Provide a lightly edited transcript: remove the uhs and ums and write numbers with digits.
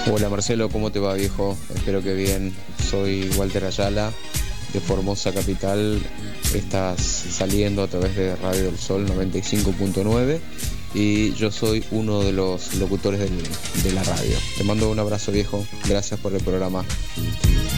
Hola Marcelo, ¿cómo te va viejo? Espero que bien. Soy Walter Ayala de Formosa Capital. Estás saliendo a través de Radio del Sol 95.9 y yo soy uno de los locutores de la radio. Te mando un abrazo viejo. Gracias por el programa.